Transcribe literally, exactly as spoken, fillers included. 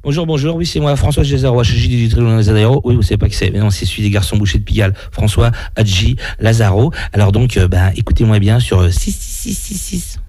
Bonjour, bonjour, oui, c'est moi, François Lazaro, H J du Tribunal Lazaro. Oui, vous savez pas qui c'est, mais non, c'est celui des garçons bouchés de Pigalle, François Hadji Lazaro. Alors donc, euh, bah, écoutez-moi bien sur six six six six six.